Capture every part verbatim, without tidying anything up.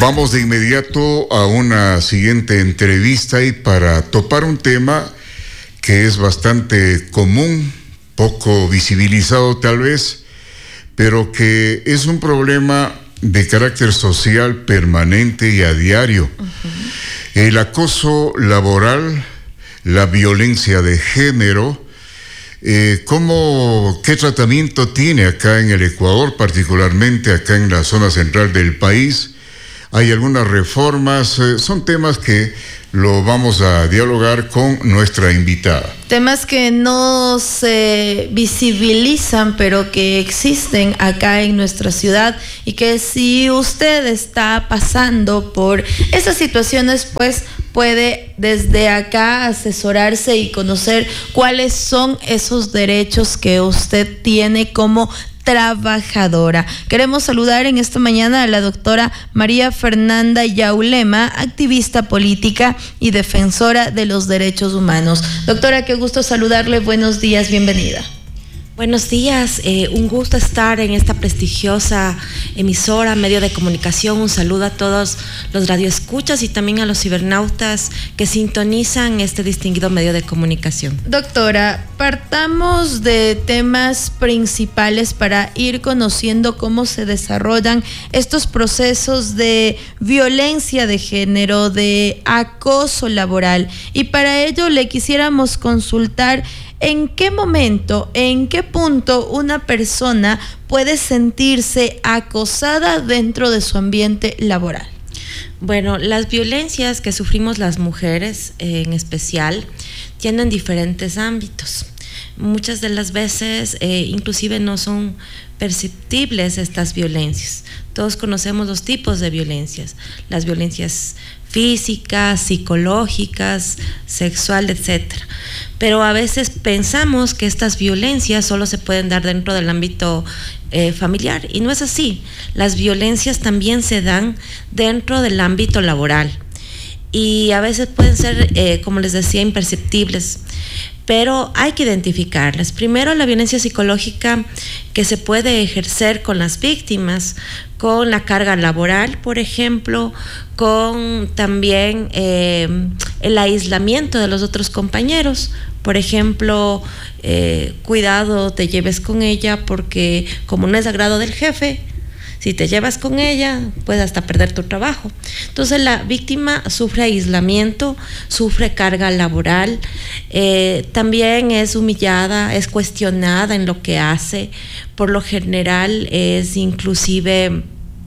Vamos de inmediato a una siguiente entrevista y para topar un tema que es bastante común, poco visibilizado tal vez, pero que es un problema de carácter social permanente y a diario. Uh-huh. El acoso laboral, la violencia de género, eh, ¿cómo, qué tratamiento tiene acá en el Ecuador, particularmente acá en la zona central del país? Hay algunas reformas, eh, son temas que lo vamos a dialogar con nuestra invitada. Temas que no se visibilizan, pero que existen acá en nuestra ciudad y que si usted está pasando por esas situaciones, pues puede desde acá asesorarse y conocer cuáles son esos derechos que usted tiene como trabajadora. Queremos saludar en esta mañana a la doctora María Fernanda Yaulema, activista política y defensora de los derechos humanos. Doctora, qué gusto saludarle, buenos días, bienvenida. Buenos días, eh, un gusto estar en esta prestigiosa emisora, medio de comunicación. Un saludo a todos los radioescuchas y también a los cibernautas que sintonizan este distinguido medio de comunicación. Doctora, partamos de temas principales para ir conociendo cómo se desarrollan estos procesos de violencia de género, de acoso laboral. Y para ello le quisiéramos consultar ¿en qué momento, en qué punto una persona puede sentirse acosada dentro de su ambiente laboral? Bueno, las violencias que sufrimos las mujeres eh, en especial tienen diferentes ámbitos. Muchas de las veces eh, inclusive no son perceptibles estas violencias. Todos conocemos los tipos de violencias, las violencias físicas, psicológicas, sexual, etcétera. Pero a veces pensamos que estas violencias solo se pueden dar dentro del ámbito eh, familiar y no es así. Las violencias también se dan dentro del ámbito laboral y a veces pueden ser, eh, como les decía, imperceptibles. Pero hay que identificarlas. Primero, la violencia psicológica que se puede ejercer con las víctimas, con la carga laboral, por ejemplo, con también eh, el aislamiento de los otros compañeros. Por ejemplo, eh, cuidado, te lleves con ella porque como no es agrado del jefe, si te llevas con ella, puedes hasta perder tu trabajo. Entonces la víctima sufre aislamiento, sufre carga laboral, eh, también es humillada, es cuestionada en lo que hace. Por lo general es inclusive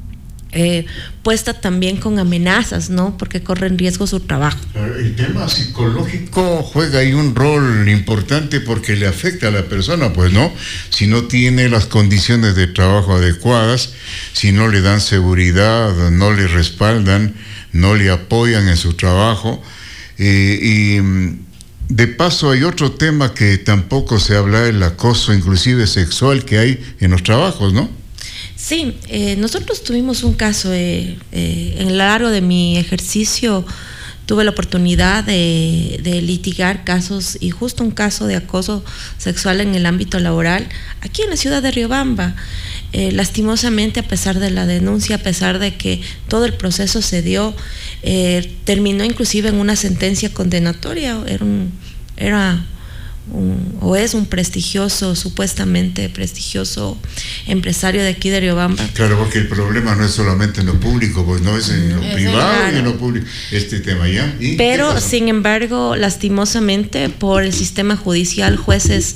Eh, puesta también con amenazas, ¿no? Porque corre en riesgo su trabajo. El tema psicológico juega ahí un rol importante porque le afecta a la persona, pues, ¿no? Si no tiene las condiciones de trabajo adecuadas, si no le dan seguridad, no le respaldan, no le apoyan en su trabajo. Eh, y de paso hay otro tema que tampoco se habla, el acoso inclusive sexual que hay en los trabajos, ¿no? Sí, eh, nosotros tuvimos un caso, eh, eh, en lo largo de mi ejercicio tuve la oportunidad de, de litigar casos y justo un caso de acoso sexual en el ámbito laboral aquí en la ciudad de Riobamba. Eh, lastimosamente, a pesar de la denuncia, a pesar de que todo el proceso se dio, eh, terminó inclusive en una sentencia condenatoria. Era un, era Un, o es un prestigioso, supuestamente prestigioso empresario de aquí de Riobamba. Claro, porque el problema no es solamente en lo público, pues no es en lo es privado claro. Y en lo público, este tema ya. ¿Y Pero sin embargo, lastimosamente por el sistema judicial, jueces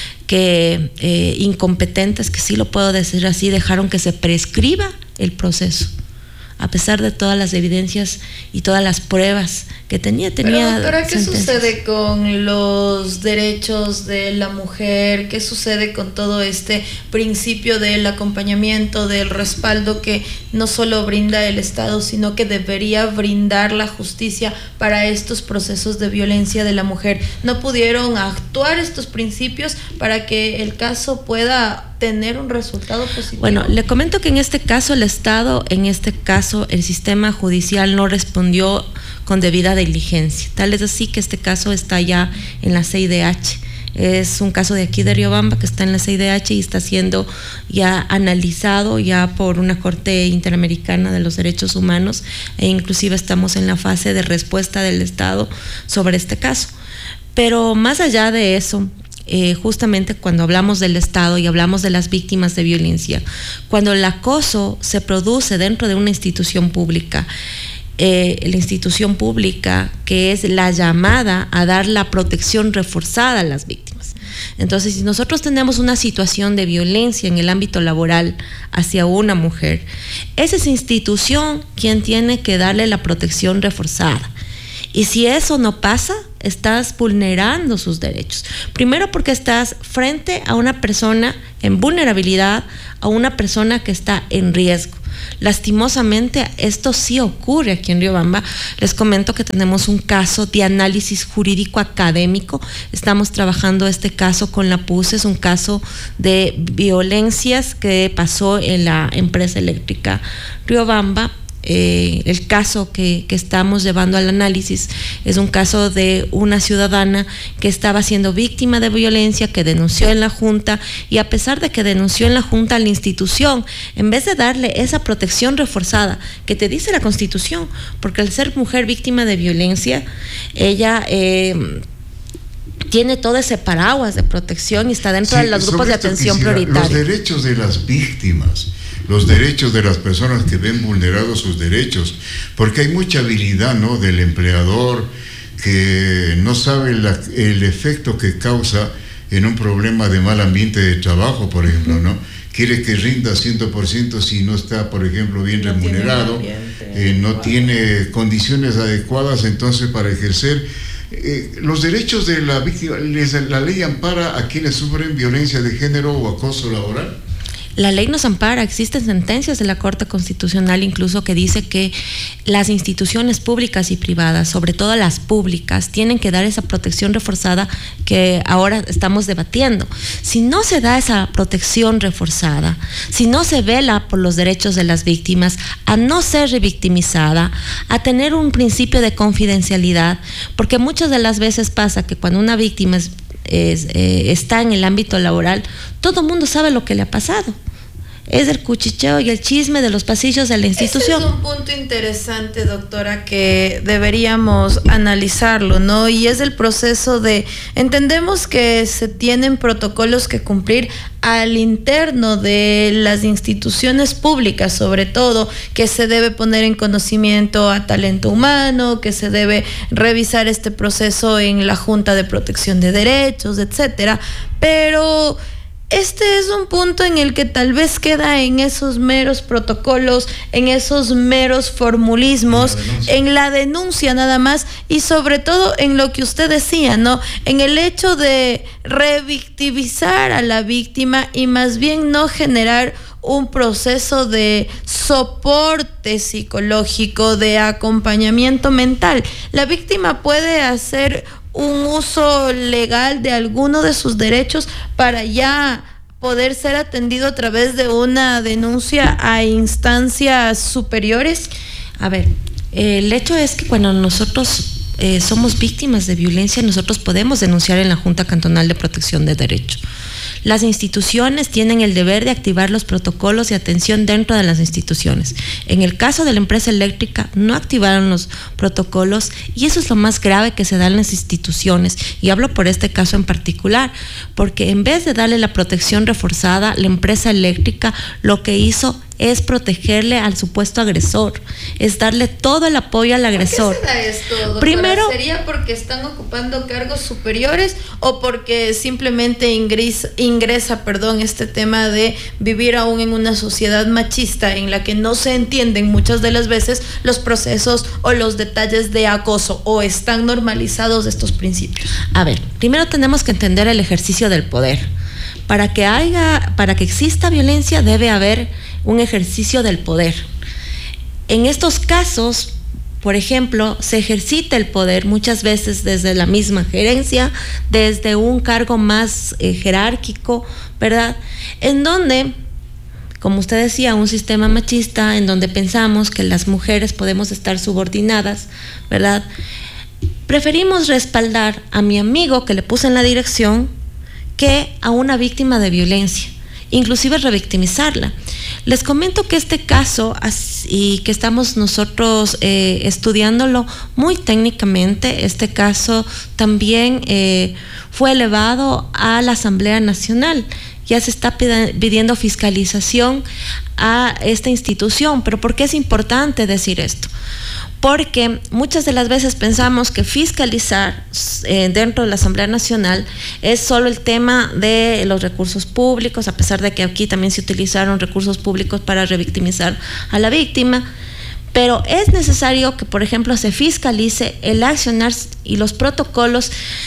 que eh, incompetentes, que sí lo puedo decir así, dejaron que se prescriba el proceso, a pesar de todas las evidencias y todas las pruebas que tenía. tenía Pero doctora, ¿qué sentencias. sucede con los derechos de la mujer? ¿Qué sucede con todo este principio del acompañamiento, del respaldo que no solo brinda el Estado, sino que debería brindar la justicia para estos procesos de violencia de la mujer? ¿No pudieron actuar estos principios para que el caso pueda tener un resultado positivo? Bueno, le comento que en este caso el Estado, en este caso el sistema judicial no respondió con debida diligencia. Tal es así que este caso está ya en la C I D H, Es un caso de aquí de Riobamba que está en la C I D H y está siendo ya analizado ya por una Corte Interamericana de los Derechos Humanos, e inclusive estamos en la fase de respuesta del Estado sobre este caso. Pero más allá de eso, eh, justamente cuando hablamos del Estado y hablamos de las víctimas de violencia, cuando el acoso se produce dentro de una institución pública, Eh, la institución pública que es la llamada a dar la protección reforzada a las víctimas. Entonces, si nosotros tenemos una situación de violencia en el ámbito laboral hacia una mujer, es esa institución quien tiene que darle la protección reforzada. Y si eso no pasa, estás vulnerando sus derechos. Primero porque estás frente a una persona en vulnerabilidad, a una persona que está en riesgo. Lastimosamente, esto sí ocurre aquí en Riobamba. Les comento que tenemos un caso de análisis jurídico académico. Estamos trabajando este caso con la P U C E. Es un caso de violencias que pasó en la empresa eléctrica Riobamba. Eh, el caso que, que estamos llevando al análisis es un caso de una ciudadana que estaba siendo víctima de violencia, que denunció en la Junta, y a pesar de que denunció en la Junta, la institución, en vez de darle esa protección reforzada que te dice la Constitución, porque al ser mujer víctima de violencia, ella eh, tiene todo ese paraguas de protección y está dentro sí, de los grupos de atención prioritaria. Los derechos de las víctimas, los derechos de las personas que ven vulnerados sus derechos, porque hay mucha habilidad, ¿no?, del empleador que no sabe la, el efecto que causa en un problema de mal ambiente de trabajo, por ejemplo, ¿no? Quiere que rinda cien por ciento si no está, por ejemplo, bien no remunerado, tiene eh, no tiene condiciones adecuadas entonces para ejercer. Eh, los derechos de la víctima, les, ¿la ley ampara a quienes sufren violencia de género o acoso laboral? La ley nos ampara, existen sentencias de la Corte Constitucional incluso que dice que las instituciones públicas y privadas, sobre todo las públicas, tienen que dar esa protección reforzada que ahora estamos debatiendo. Si no se da esa protección reforzada, si no se vela por los derechos de las víctimas, a no ser revictimizada, a tener un principio de confidencialidad, porque muchas de las veces pasa que cuando una víctima es Es, eh, está en el ámbito laboral, todo el mundo sabe lo que le ha pasado. Es el cuchicheo y el chisme de los pasillos de la institución. Ese es un punto interesante, doctora, que deberíamos analizarlo, ¿no? Y es el proceso de, entendemos que se tienen protocolos que cumplir al interno de las instituciones públicas, sobre todo, que se debe poner en conocimiento a talento humano, que se debe revisar este proceso en la Junta de Protección de Derechos, etcétera, pero este es un punto en el que tal vez queda en esos meros protocolos, en esos meros formulismos, en la denuncia nada más, y sobre todo en lo que usted decía, ¿no? En el hecho de revictimizar a la víctima y más bien no generar un proceso de soporte psicológico, de acompañamiento mental. La víctima puede hacer un uso legal de alguno de sus derechos para ya poder ser atendido a través de una denuncia a instancias superiores. A ver, eh, el hecho es que cuando nosotros eh, somos víctimas de violencia, nosotros podemos denunciar en la Junta Cantonal de Protección de Derechos. Las instituciones tienen el deber de activar los protocolos de atención dentro de las instituciones. En el caso de la empresa eléctrica, no activaron los protocolos y eso es lo más grave que se da en las instituciones. Y hablo por este caso en particular, porque en vez de darle la protección reforzada, la empresa eléctrica lo que hizo es protegerle al supuesto agresor, es darle todo el apoyo al agresor. ¿Por qué se da esto, doctora? Primero, ¿sería porque están ocupando cargos superiores o porque simplemente ingresa, ingresa perdón, este tema de vivir aún en una sociedad machista en la que no se entienden muchas de las veces los procesos o los detalles de acoso, o están normalizados estos principios? A ver, primero tenemos que entender el ejercicio del poder. Para que haya, para que exista violencia debe haber un ejercicio del poder. En estos casos, por ejemplo, se ejercita el poder muchas veces desde la misma gerencia, desde un cargo más eh, jerárquico, ¿verdad? En donde, como usted decía, un sistema machista en donde pensamos que las mujeres podemos estar subordinadas, ¿verdad? Preferimos respaldar a mi amigo que le puse en la dirección, que a una víctima de violencia, inclusive revictimizarla. Les comento que este caso, y que estamos nosotros eh, estudiándolo muy técnicamente, este caso también eh, fue elevado a la Asamblea Nacional. Ya se está pidiendo fiscalización a esta institución. ¿Pero por qué es importante decir esto? Porque muchas de las veces pensamos que fiscalizar eh, dentro de la Asamblea Nacional es solo el tema de los recursos públicos, a pesar de que aquí también se utilizaron recursos públicos para revictimizar a la víctima. Pero es necesario que, por ejemplo, se fiscalice el accionar y los protocolos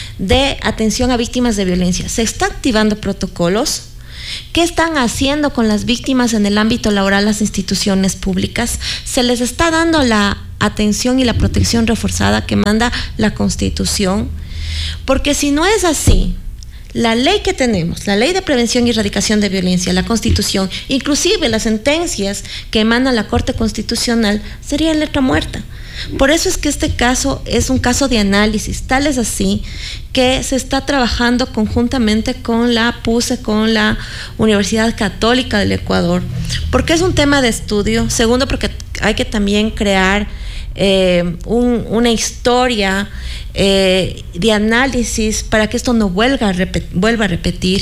de atención a víctimas de violencia. Se están activando protocolos. ¿Qué están haciendo con las víctimas en el ámbito laboral las instituciones públicas? ¿Se les está dando la atención y la protección reforzada que manda la Constitución? Porque si no es así, la ley que tenemos, la Ley de Prevención y Erradicación de Violencia, la Constitución, inclusive las sentencias que emana la Corte Constitucional, sería letra muerta. Por eso es que este caso es un caso de análisis, tal es así que se está trabajando conjuntamente con la P U C E, con la Universidad Católica del Ecuador, porque es un tema de estudio. Segundo, porque hay que también crear eh, un, una historia eh, de análisis para que esto no vuelva a, repet, vuelva a repetir.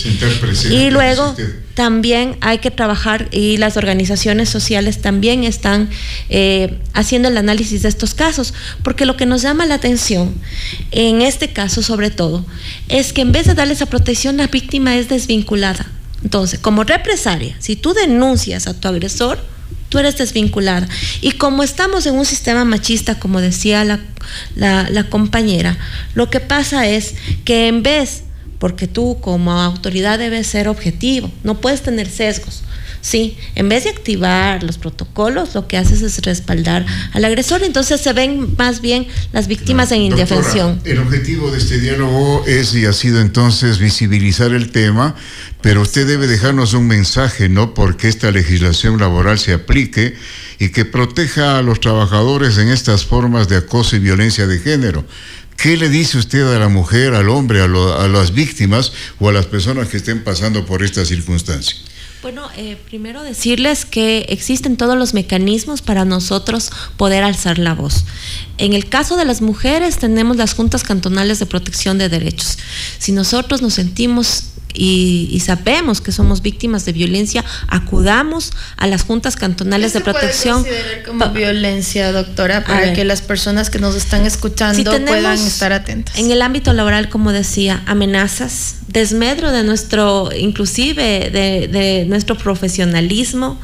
Y luego también hay que trabajar, y las organizaciones sociales también están eh, haciendo el análisis de estos casos, porque lo que nos llama la atención en este caso sobre todo es que en vez de darle esa protección, la víctima es desvinculada. Entonces, como represalia, si tú denuncias a tu agresor, tú eres desvinculada. Y como estamos en un sistema machista, como decía la, la, la compañera, lo que pasa es que en vez, porque tú como autoridad debes ser objetivo, no puedes tener sesgos, ¿sí? En vez de activar los protocolos, lo que haces es respaldar al agresor. Entonces se ven más bien las víctimas no, en indefensión. Doctora, el objetivo de este diálogo es y ha sido entonces visibilizar el tema, pero usted debe dejarnos un mensaje, ¿no? Porque esta legislación laboral se aplique y que proteja a los trabajadores en estas formas de acoso y violencia de género. ¿Qué le dice usted a la mujer, al hombre, a, lo, a las víctimas o a las personas que estén pasando por esta circunstancia? Bueno, eh, primero decirles que existen todos los mecanismos para nosotros poder alzar la voz. En el caso de las mujeres tenemos las juntas cantonales de protección de derechos. Si nosotros nos sentimos y, y sabemos que somos víctimas de violencia, acudamos a las juntas cantonales de protección. ¿Qué se puede considerar como violencia, doctora, para que las personas que nos están escuchando si puedan estar atentas? En el ámbito laboral, como decía, amenazas, desmedro de nuestro, inclusive de, de nuestro profesionalismo,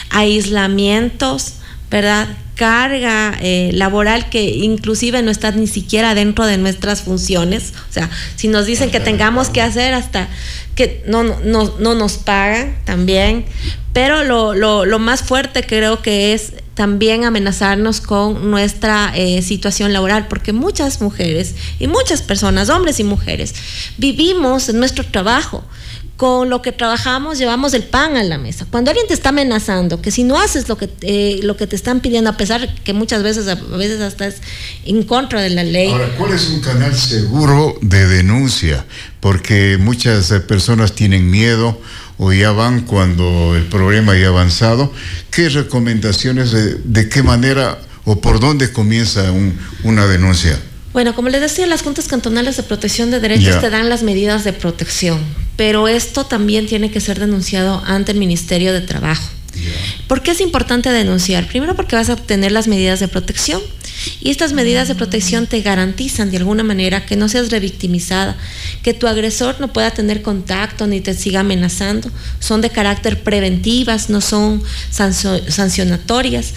aislamientos, ¿verdad? Carga eh, laboral que inclusive no está ni siquiera dentro de nuestras funciones. O sea, si nos dicen que tengamos que hacer hasta que no, no, no nos pagan también. Pero lo, lo, lo más fuerte creo que es también amenazarnos con nuestra eh, situación laboral, porque muchas mujeres y muchas personas, hombres y mujeres, vivimos en nuestro trabajo. Con lo que trabajamos llevamos el pan a la mesa. Cuando alguien te está amenazando, que si no haces lo que, eh, lo que te están pidiendo, a pesar que muchas veces, a veces hasta es en contra de la ley. Ahora, ¿cuál es un canal seguro de denuncia? Porque muchas personas tienen miedo o ya van cuando el problema ya ha avanzado. ¿Qué recomendaciones, de, de qué manera o por dónde comienza un, una denuncia? Bueno, como les decía, las juntas cantonales de protección de derechos yeah. te dan las medidas de protección, pero esto también tiene que ser denunciado ante el Ministerio de Trabajo. Yeah. ¿Por qué es importante denunciar? Primero, porque vas a obtener las medidas de protección, y estas medidas de protección te garantizan de alguna manera que no seas revictimizada, que tu agresor no pueda tener contacto ni te siga amenazando. Son de carácter preventivas, no son sancionatorias,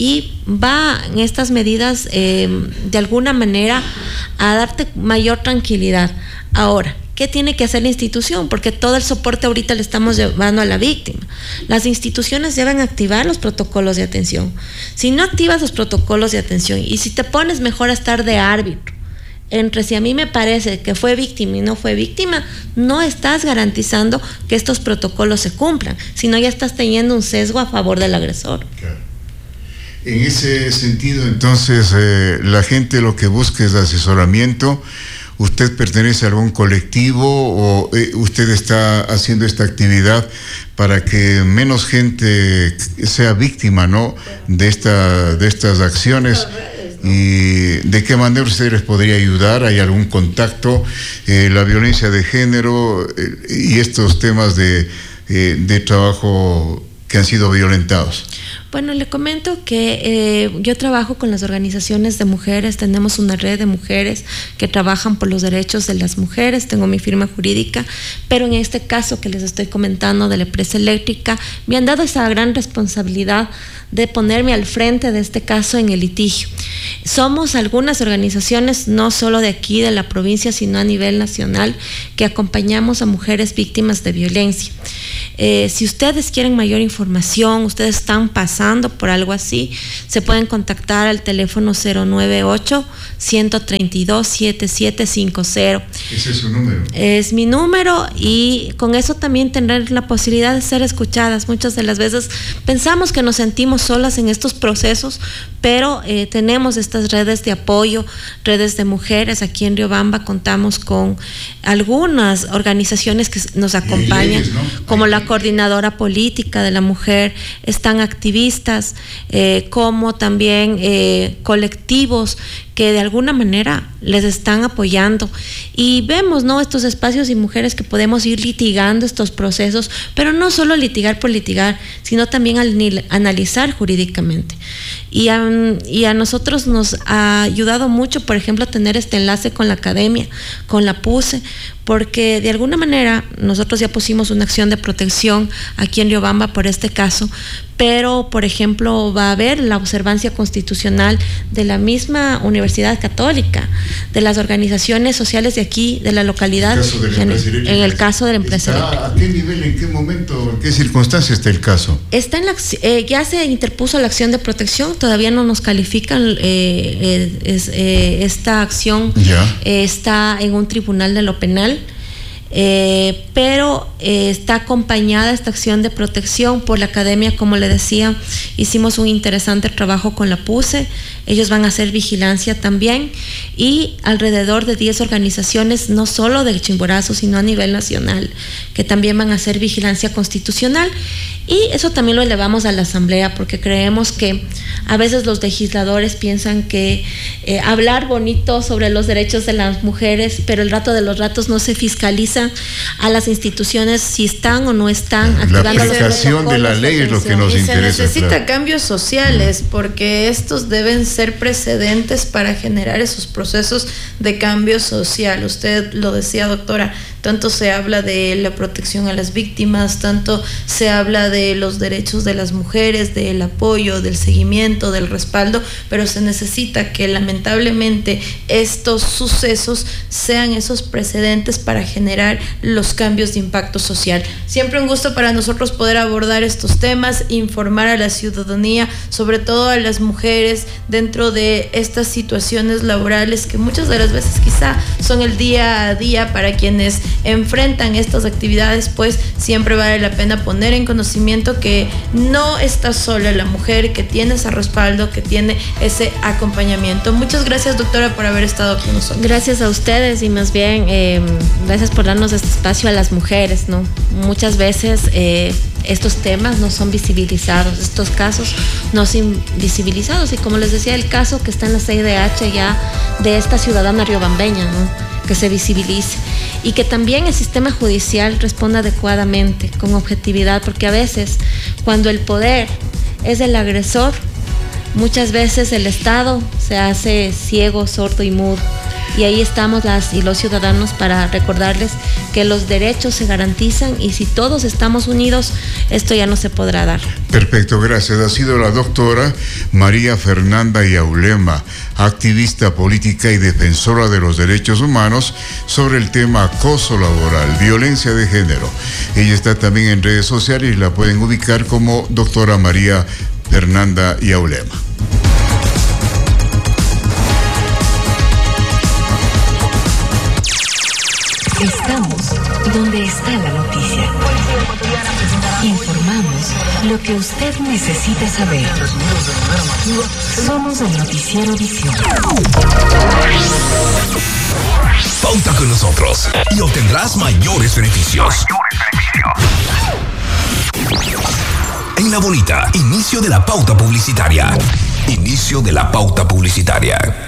y van estas medidas eh, de alguna manera a darte mayor tranquilidad. Ahora, ¿qué tiene que hacer la institución? Porque todo el soporte ahorita le estamos llevando a la víctima. Las instituciones deben activar los protocolos de atención. Si no activas los protocolos de atención y si te pones mejor a estar de árbitro entre si a mí me parece que fue víctima y no fue víctima, no estás garantizando que estos protocolos se cumplan, sino ya estás teniendo un sesgo a favor del agresor. Claro. En ese sentido, entonces, eh, la gente lo que busca es asesoramiento ¿Usted pertenece a algún colectivo o eh, usted está haciendo esta actividad para que menos gente sea víctima, ¿no?, de esta, de estas acciones? ¿Y de qué manera usted les podría ayudar? ¿Hay algún contacto? Eh, la violencia de género eh, y estos temas de, eh, de trabajo que han sido violentados. Bueno, le comento que eh, yo trabajo con las organizaciones de mujeres, tenemos una red de mujeres que trabajan por los derechos de las mujeres, tengo mi firma jurídica, pero en este caso que les estoy comentando de la empresa eléctrica, me han dado esa gran responsabilidad de ponerme al frente de este caso en el litigio. Somos algunas organizaciones, no solo de aquí, de la provincia, sino a nivel nacional, que acompañamos a mujeres víctimas de violencia. Eh, si ustedes quieren mayor información, ustedes están pasando por algo así, se pueden contactar al teléfono cero nueve ocho, uno tres dos, siete siete cinco cero. Ese es su número. Es mi número y con eso también tendrán la posibilidad de ser escuchadas. Muchas de las veces pensamos que nos sentimos solas en estos procesos, pero eh, tenemos estas redes de apoyo, redes de mujeres. Aquí en Riobamba contamos con algunas organizaciones que nos acompañan, leyes, ¿no?, como la Coordinadora Política de la Mujer, están activistas, eh, como también eh, colectivos que de alguna manera les están apoyando. Y vemos, ¿no?, estos espacios y mujeres que podemos ir litigando estos procesos, pero no solo litigar por litigar, sino también al, analizar jurídicamente. Y a, y a nosotros nos ha ayudado mucho, por ejemplo, tener este enlace con la academia, con la PUCE, porque de alguna manera nosotros ya pusimos una acción de protección aquí en Riobamba por este caso, pero por ejemplo va a haber la observancia constitucional de la misma Universidad Católica, de las organizaciones sociales de aquí, de la localidad, en, en el caso de la empresa eléctrica. ¿A qué nivel, en qué momento, en qué circunstancia está el caso? Está en la, eh, ya se interpuso la acción de protección, todavía no nos califican, eh, eh, es, eh, esta acción eh, está en un tribunal de lo penal. Eh, pero eh, está acompañada esta acción de protección por la academia, como le decía, hicimos un interesante trabajo con la PUCE, ellos van a hacer vigilancia también, y alrededor de diez organizaciones, no solo de Chimborazo, sino a nivel nacional, que también van a hacer vigilancia constitucional, y eso también lo elevamos a la Asamblea, porque creemos que a veces los legisladores piensan que eh, hablar bonito sobre los derechos de las mujeres, pero el rato de los ratos no se fiscaliza a las instituciones si están o no están activando. La aplicación de la ley es lo que nos y interesa. Se necesita claro. cambios sociales, porque estos deben ser precedentes para generar esos procesos de cambio social. Usted lo decía, doctora, tanto se habla de la protección a las víctimas, tanto se habla de los derechos de las mujeres, del apoyo, del seguimiento, del respaldo, pero se necesita que lamentablemente estos sucesos sean esos precedentes para generar los cambios de impacto social. Siempre un gusto para nosotros poder abordar estos temas, informar a la ciudadanía, sobre todo a las mujeres, dentro de estas situaciones laborales que muchas de las veces quizá son el día a día para quienes enfrentan estas actividades. Pues siempre vale la pena poner en conocimiento que no está sola la mujer, que tiene ese respaldo, que tiene ese acompañamiento. Muchas gracias, doctora, por haber estado con nosotros. Gracias a ustedes, y más bien eh, gracias por darnos este espacio a las mujeres, ¿no? Muchas veces eh, estos temas no son visibilizados, estos casos no son visibilizados, y como les decía, el caso que está en la C I D H ya de esta ciudadana riobambeña, ¿no?, que se visibilice, y que también el sistema judicial responda adecuadamente, con objetividad, porque a veces cuando el poder es del agresor, muchas veces el Estado se hace ciego, sordo y mudo. Y ahí estamos las y los ciudadanos para recordarles que los derechos se garantizan, y si todos estamos unidos, esto ya no se podrá dar. Perfecto, gracias. Ha sido la doctora María Fernanda Yaulema, activista política y defensora de los derechos humanos, sobre el tema acoso laboral, violencia de género. Ella está también en redes sociales y la pueden ubicar como doctora María Fernanda Yaulema. Estamos donde está la noticia. Informamos lo que usted necesita saber. Somos el noticiero Visión. Pauta con nosotros y obtendrás mayores beneficios. En La Bonita, inicio de la pauta publicitaria. Inicio de la pauta publicitaria.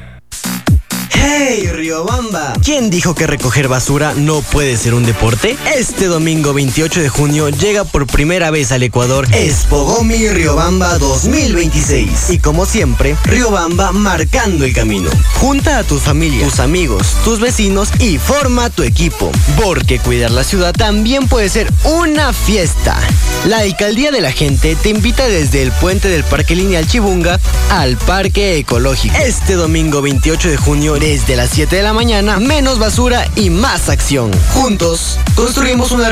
¡Hey, Riobamba! ¿Quién dijo que recoger basura no puede ser un deporte? Este domingo veintiocho de junio llega por primera vez al Ecuador Expogomi Riobamba dos mil veintiséis. Y como siempre, Riobamba marcando el camino. Junta a tus familias, tus amigos, tus vecinos y forma tu equipo. Porque cuidar la ciudad también puede ser una fiesta. La Alcaldía de la Gente te invita desde el puente del Parque Lineal Chibunga al Parque Ecológico. Este domingo veintiocho de junio desde las siete de la mañana, menos basura y más acción. Juntos, construimos una